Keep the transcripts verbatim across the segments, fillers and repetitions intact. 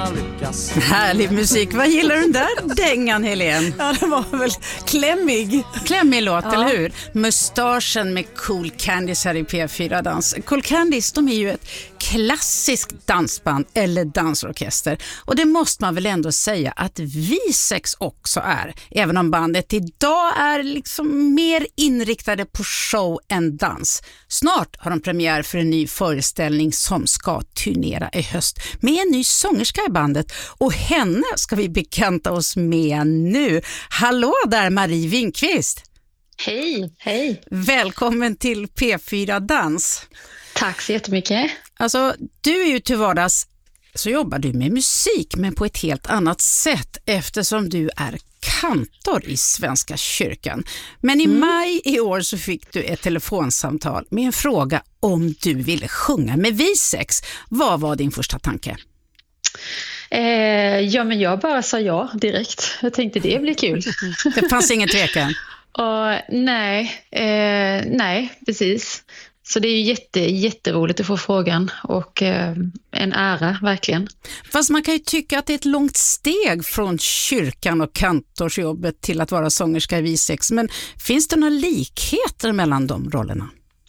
ska lyckas. Härlig musik. Vad gillar du den där dängan, Helene? Ja, det var väl klämmig. Klämmig låt, Ja. eller hur? Mustaschen med Cool Candies här i P fyra Dans. Cool Candies, de är ju ett klassiskt dansband eller dansorkester. Och det måste man väl ändå säga att V sex också är. Även om bandet idag är liksom mer inriktade på show än dans. Snart har de premiär för en ny föreställning som ska turnera i höst med en ny sångerska i bandet. Och henne ska vi bekanta oss med nu. Hallå där, Marie Winkvist. Hej, hej. Välkommen till P fyra Dans. Tack så jättemycket. Alltså, du är ju till vardags så jobbar du med musik, men på ett helt annat sätt eftersom du är kantor i Svenska kyrkan. Men i mm. maj i år så fick du ett telefonsamtal med en fråga om du ville sjunga med V sex. Vad var din första tanke? Eh, ja, men jag bara sa ja direkt. Jag tänkte det blir kul. Det fanns ingen tvekan? Och, nej, eh, nej, precis. Så det är ju jätte, jätteroligt att få frågan och eh, en ära, verkligen. Fast man kan ju tycka att det är ett långt steg från kyrkan och kantorsjobbet till att vara sångerska i V sex. Men finns det några likheter mellan de rollerna?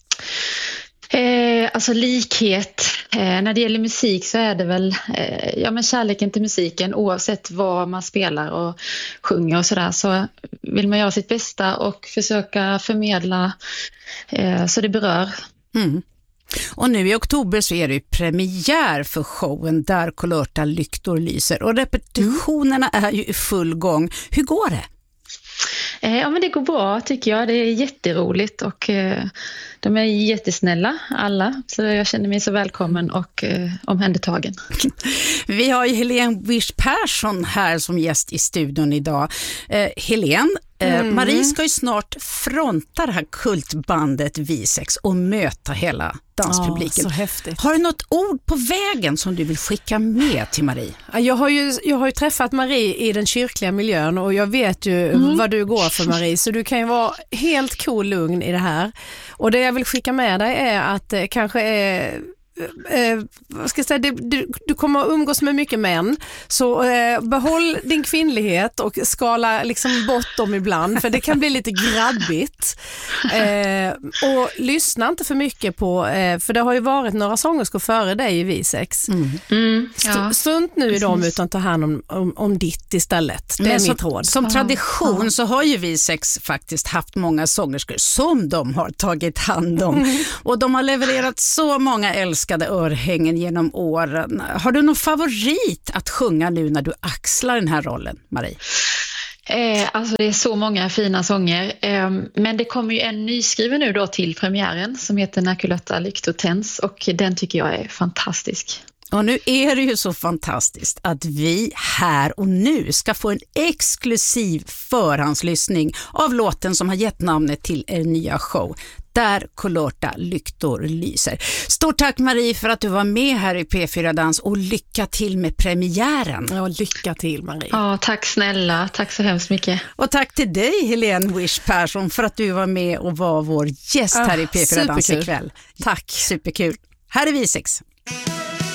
Eh, alltså likhet, eh, när det gäller musik så är det väl eh, ja, men kärleken till musiken oavsett vad man spelar och sjunger och sådär, så vill man göra sitt bästa och försöka förmedla eh, så det berör. Mm. Och nu i oktober så är det ju premiär för showen Där kulörta lyktor lyser och repetitionerna mm. är ju i full gång. Hur går det? Ja, men det går bra tycker jag. Det är jätteroligt och eh, de är jättesnälla alla. Så jag känner mig så välkommen och eh, omhändertagen. Vi har ju Helene Wish Persson här som gäst i studion idag. Eh, Helene, eh, mm. Marie ska ju snart fronta det här kultbandet V sex och möta hela danspubliken. Ja, så häftigt. Har du något ord på vägen som du vill skicka med till Marie? Jag har ju, jag har ju träffat Marie i den kyrkliga miljön och jag vet ju mm. vad du går för, Marie, så du kan ju vara helt cool lugn i det här. Och det jag vill skicka med dig är att det kanske är Eh, vad ska jag säga, det, du, du kommer att umgås med mycket män, så eh, behåll din kvinnlighet och skala liksom bort dem ibland, för det kan bli lite grabbigt, eh, och lyssna inte för mycket på eh, för det har ju varit några sångerskor före dig i V sex. mm. Mm, ja. Strunt nu i dem utan ta hand om, om, om ditt istället. Det är som, mitt råd. Som tradition ah. så har ju V sex faktiskt haft många sångerskor som de har tagit hand om mm. och de har levererat så många älskade örhängen genom åren. Har du någon favorit att sjunga nu när du axlar den här rollen, Marie? Eh, alltså det är så många fina sånger. Eh, men det kommer ju en nyskriven nu då till premiären som heter När kulörta lyktor tänds och den tycker jag är fantastisk. Och nu är det ju så fantastiskt att vi här och nu ska få en exklusiv förhandslyssning av låten som har gett namnet till er nya show, Där kulörta lyktor lyser. Stort tack, Marie, för att du var med här i P fyra Dans och lycka till med premiären. Ja, lycka till, Marie. Ja, tack snälla. Tack så hemskt mycket. Och tack till dig, Helene Wish Persson, för att du var med och var vår gäst här i P fyra Dans ikväll. Tack. Superkul. Här är V sex.